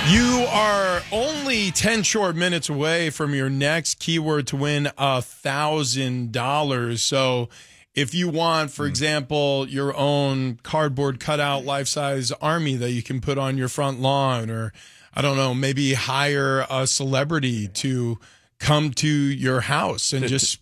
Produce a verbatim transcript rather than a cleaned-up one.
You are only ten short minutes away from your next keyword to win a thousand dollars. So if you want, for example, your own cardboard cutout life-size army that you can put on your front lawn, or I don't know, maybe hire a celebrity to come to your house and just